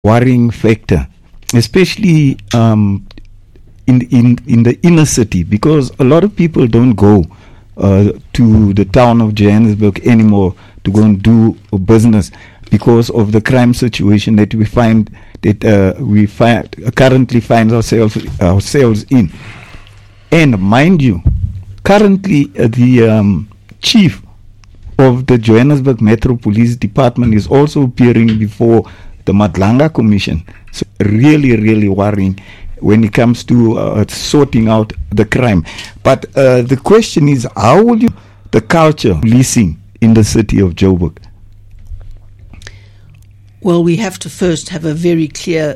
worrying factor, especially in the inner city, because a lot of people don't go to the town of Johannesburg anymore to go and do business because of the crime situation that we currently find ourselves in. And mind you, currently the chief of the Johannesburg Metro Police Department is also appearing before the Madlanga Commission. So really, really worrying when it comes to sorting out the crime. But the question is, how will the culture policing in the city of Joburg? Well, we have to first have a very clear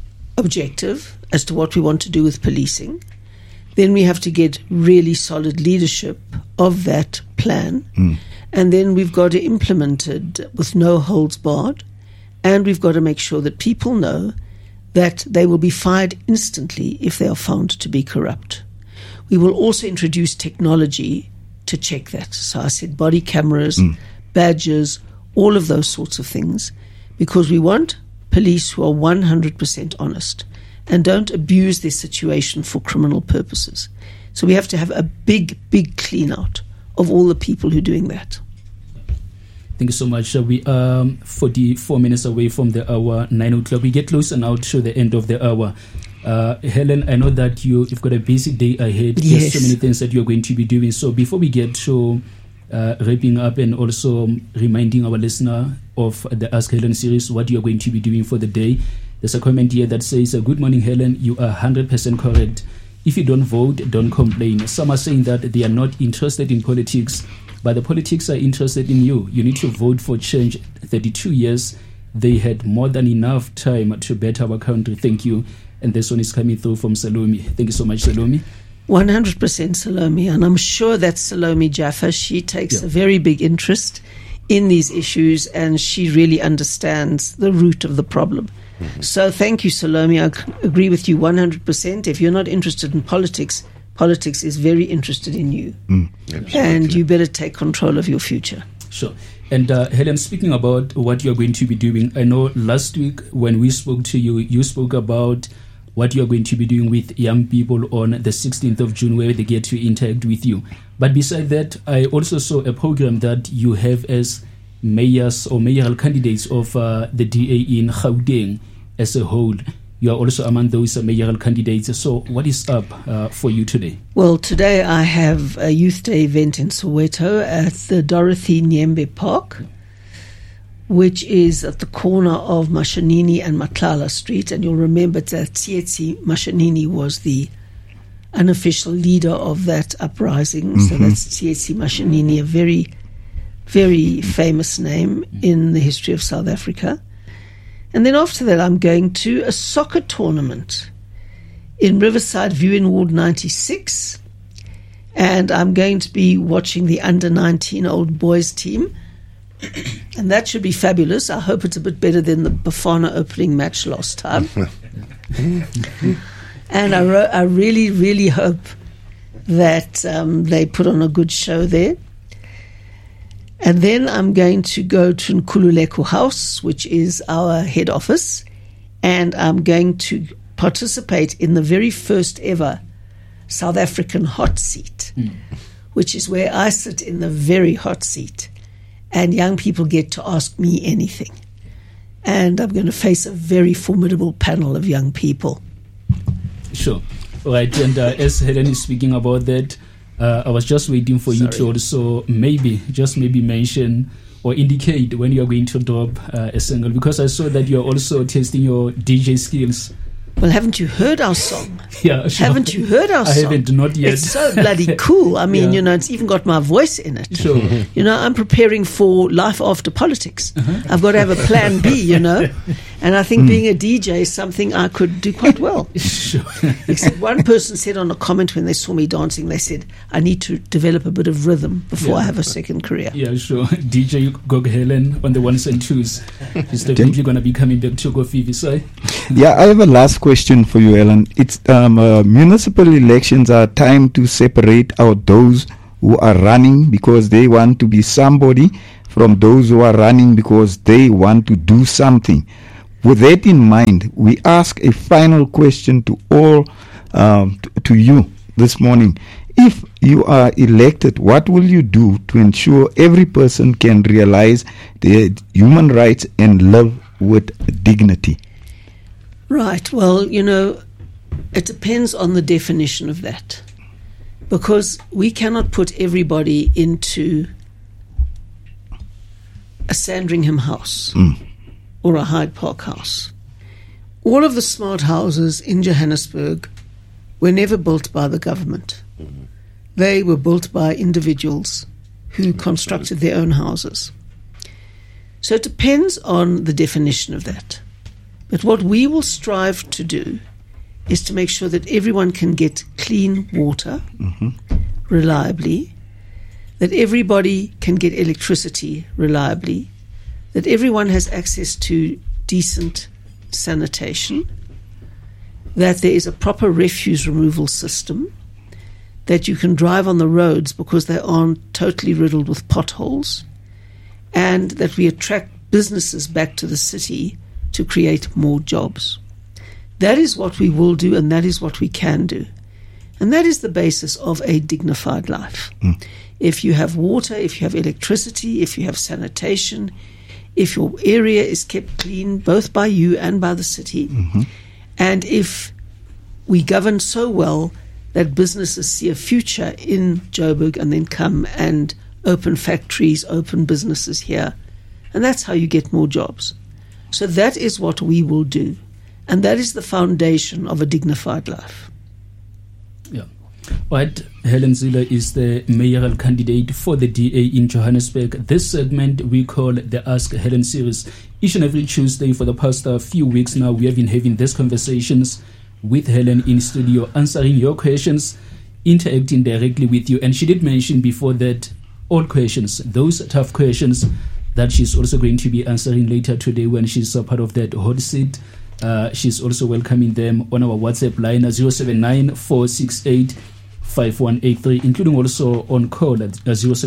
objective as to what we want to do with policing. Then we have to get really solid leadership of that plan. And then we've got to implement it with no holds barred. And we've got to make sure that people know that they will be fired instantly if they are found to be corrupt. We will also introduce technology to check that. So I said body cameras, badges, all of those sorts of things, because we want police who are 100% honest and don't abuse their situation for criminal purposes. So we have to have a big, big clean out of all the people who are doing that. Thank you so much. We are 44 minutes away from the hour, 9 o'clock. We get closer now to the end of the hour. Helen, I know that you've got a busy day ahead. Yes. There's so many things that you're going to be doing. So before we get to wrapping up and also reminding our listener of the Ask Helen series, what you're going to be doing for the day, there's a comment here that says, good morning, Helen. You are 100% correct. If you don't vote, don't complain. Some are saying that they are not interested in politics, but the politics are interested in you. You need to vote for change. 32 years, they had more than enough time to better our country. Thank you. And this one is coming through from Salome. Thank you so much, Salome. 100% Salome. And I'm sure that Salome Jaffa, she takes a very big interest in these issues and she really understands the root of the problem. So thank you, Salome. I agree with you 100%. If you're not interested in politics, politics is very interested in you. And you better take control of your future. Sure. And Helen, speaking about what you're going to be doing, I know last week when we spoke to you, you spoke about what you're going to be doing with young people on the 16th of June where they get to interact with you. But beside that, I also saw a program that you have as mayors or mayoral candidates of the DA in Gauteng as a whole. You are also among those mayoral candidates. So what is up for you today? Well, today I have a Youth Day event in Soweto at the Dorothy Nyembe Park, which is at the corner of Mashanini and Matlala Street. And you'll remember that Tsietsi Mashanini was the unofficial leader of that uprising. So that's Tsietsi Mashanini, a very, very famous name in the history of South Africa. And then after that, I'm going to a soccer tournament in Riverside View in Ward 96. And I'm going to be watching the under-19 old boys team. And that should be fabulous. I hope it's a bit better than the Bafana opening match last time. And I really, really hope that they put on a good show there. And then I'm going to go to Nkululeko House, which is our head office, and I'm going to participate in the very first ever South African hot seat, which is where I sit in the very hot seat, and young people get to ask me anything. And I'm going to face a very formidable panel of young people. Sure. All right, and as Helen is speaking about that, I was just waiting for you to also maybe mention or indicate when you are going to drop a single, because I saw that you are also testing your DJ skills. Well, haven't you heard our song? Yeah, sure. Haven't you heard our song? I haven't, not yet. It's so bloody cool. I mean, it's even got my voice in it. Sure. I'm preparing for life after politics. I've got to have a plan B, And I think being a DJ is something I could do quite well. Sure. Except one person said on a comment when they saw me dancing, they said, I need to develop a bit of rhythm before I have a second career. Yeah, sure. DJ Gog Helen on the ones and twos. Is definitely going to be coming back to Kofi Visai. Yeah, I have a last question for you, Ellen. It's municipal elections are time to separate out those who are running because they want to be somebody from those who are running because they want to do something. with that in mind, we ask a final question to all, to you this morning. If you are elected, what will you do to ensure every person can realize their human rights and live with dignity? Right. Well, it depends on the definition of that. Because we cannot put everybody into a Sandringham house or a Hyde Park house. All of the smart houses in Johannesburg were never built by the government. They were built by individuals who constructed their own houses. So it depends on the definition of that. But what we will strive to do is to make sure that everyone can get clean water reliably, that everybody can get electricity reliably, that everyone has access to decent sanitation, that there is a proper refuse removal system, that you can drive on the roads because they aren't totally riddled with potholes, and that we attract businesses back to the city to create more jobs. That is what we will do, and that is what we can do. And that is the basis of a dignified life. If you have water, if you have electricity, if you have sanitation, if your area is kept clean, both by you and by the city, and if we govern so well that businesses see a future in Joburg and then come and open factories, open businesses here. And that's how you get more jobs. So that is what we will do. And that is the foundation of a dignified life. Yeah. Right. Helen Zille is the mayoral candidate for the DA in Johannesburg. This segment we call the Ask Helen series. Each and every Tuesday for the past few weeks now, we have been having these conversations with Helen in studio, answering your questions, interacting directly with you. And she did mention before that all questions, those tough questions, that she's also going to be answering later today when she's a part of that hot seat. She's also welcoming them on our WhatsApp line at 079-468-5183, including also on call at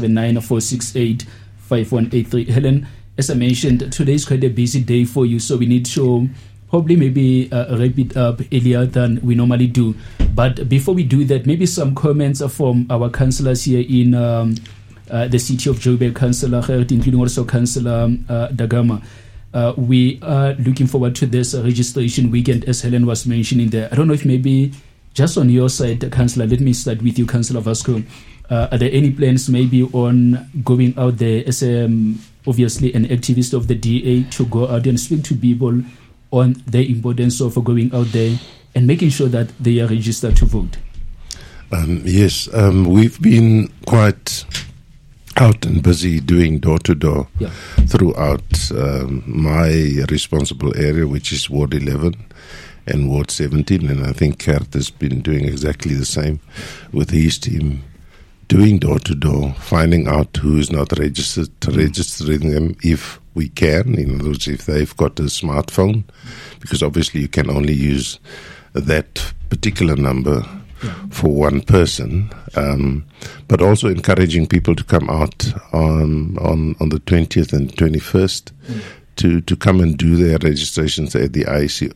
079-468-5183. Helen, as I mentioned, today is quite a busy day for you, so we need to probably maybe wrap it up earlier than we normally do. But before we do that, maybe some comments from our councillors here in the city of Joburg, Councillor Gerrit, including also Councillor Dagama. We are looking forward to this registration weekend, as Helen was mentioning there. I don't know if maybe just on your side, Councillor, let me start with you, Councillor Vasco. Are there any plans maybe on going out there as obviously an activist of the DA to go out and speak to people on the importance of going out there and making sure that they are registered to vote? Yes, we've been quite out and busy doing door-to-door throughout my responsible area, which is Ward 11 and Ward 17, and I think Gerrit has been doing exactly the same with his team, doing door-to-door, finding out who is not registered, registering them if we can, in other words, if they've got a smartphone, because obviously you can only use that particular number for one person, but also encouraging people to come out on the 20th and 21st to come and do their registrations at the IEC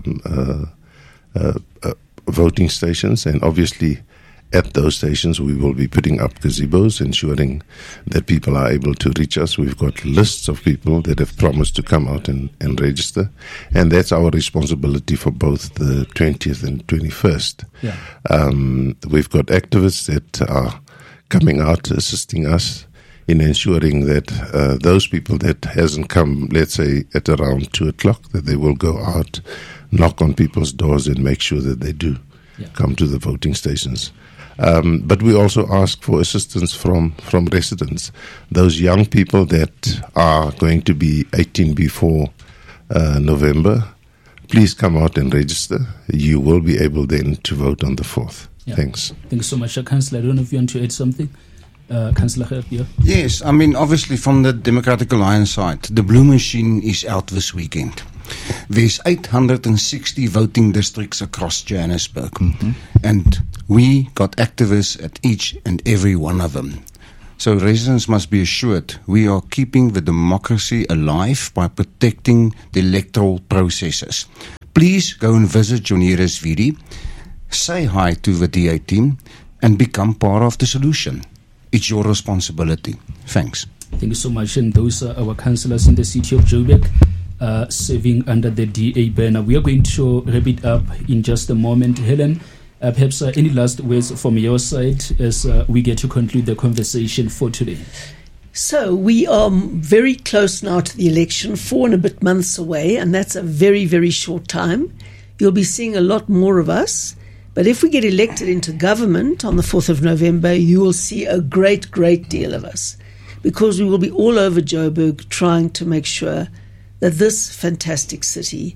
voting stations. And obviously at those stations we will be putting up gazebos, ensuring that people are able to reach us. We've got lists of people that have promised to come out and register, and that's our responsibility for both the 20th and 21st. We've got activists that are coming out assisting us in ensuring that those people that hasn't come, let's say at around 2 o'clock, that they will go out, knock on people's doors and make sure that they do come to the voting stations. But we also ask for assistance from residents, those young people that are going to be 18 before November. Please come out and register. You will be able then to vote on the 4th. Thanks. Thanks so much, Councillor. I don't know if you want to add something. Councillor Gerrit. Yes, I mean, obviously from the Democratic Alliance side, the blue machine is out this weekend. There's 860 voting districts across Johannesburg, and we got activists at each and every one of them. So residents must be assured we are keeping the democracy alive by protecting the electoral processes. Please go and visit your nearest VD, say hi to the DA team, and become part of the solution. It's your responsibility. Thanks. Thank you so much. And those are our councillors in the city of Joburg, serving under the DA banner. We are going to wrap it up in just a moment. Helen, perhaps any last words from your side as we get to conclude the conversation for today? So we are very close now to the election, 4 and a bit months away, and that's a very, very short time. You'll be seeing a lot more of us. But if we get elected into government on the 4th of November, you will see a great, great deal of us, because we will be all over Joburg trying to make sure that this fantastic city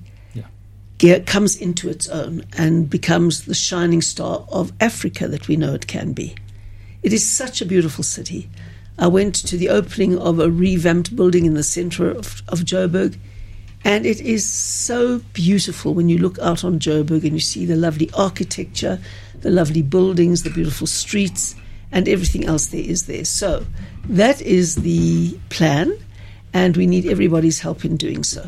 comes into its own and becomes the shining star of Africa that we know it can be. It is such a beautiful city. I went to the opening of a revamped building in the center of Joburg, and it is so beautiful when you look out on Joburg and you see the lovely architecture, the lovely buildings, the beautiful streets, and everything else there is there. So that is the plan, and we need everybody's help in doing so.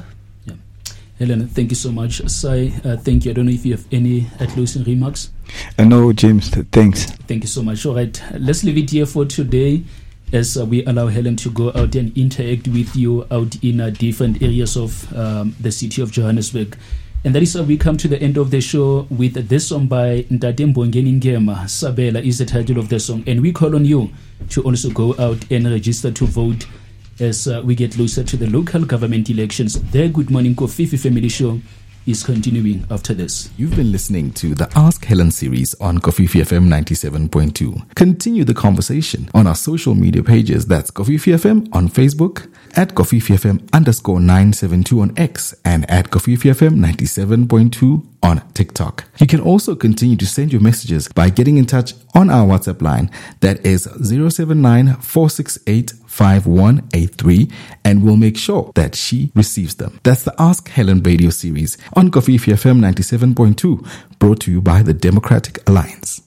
Helen, thank you so much. Sai, thank you. I don't know if you have any closing remarks. No, James, thanks. Thank you so much. All right, let's leave it here for today as we allow Helen to go out and interact with you out in different areas of the city of Johannesburg. And that is how we come to the end of the show with this song by Ntate Mbongeni Ngema. Sabela is the title of the song. And we call on you to also go out and register to vote as we get closer to the local government elections. The Good Morning Kofifi Family Show is continuing after this. You've been listening to the Ask Helen series on Kofifi FM 97.2. Continue the conversation on our social media pages. That's Kofifi FM on Facebook, at Kofifi FM _972 on X, and at Kofifi FM 97.2 on TikTok. You can also continue to send your messages by getting in touch on our WhatsApp line. That is 079 468 5183, and we'll make sure that she receives them. That's the Ask Helen radio series on Kofifi FM 97.2, brought to you by the Democratic Alliance.